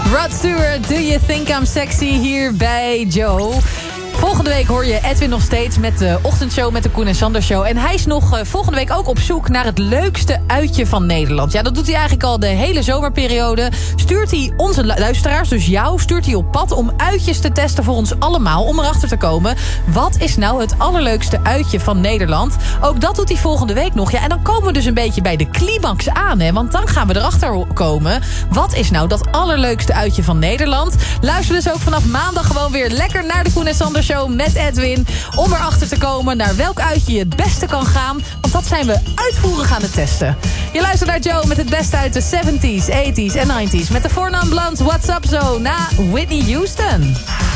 Rod Stewart, Do You Think I'm Sexy hier bij Joe. Volgende week hoor je Edwin nog steeds met de ochtendshow, met de Koen en Sander show. En hij is nog volgende week ook op zoek naar het leukste uitje van Nederland. Ja, dat doet hij eigenlijk al de hele zomerperiode. Stuurt hij onze luisteraars, dus jou, stuurt hij op pad om uitjes te testen voor ons allemaal. Om erachter te komen, wat is nou het allerleukste uitje van Nederland? Ook dat doet hij volgende week nog. Ja, en dan komen we dus een beetje bij de climax aan, hè. Want dan gaan we erachter komen. Wat is nou dat allerleukste uitje van Nederland? Luister dus ook vanaf maandag gewoon weer lekker naar de Koen en Sander show met Edwin, om erachter te komen naar welk uitje je het beste kan gaan. Want dat zijn we uitvoerig aan het testen. Je luistert naar Joe met het beste uit de 70s, 80s en 90s. Met de voornaam Blunt, What's Up Zo, na Whitney Houston.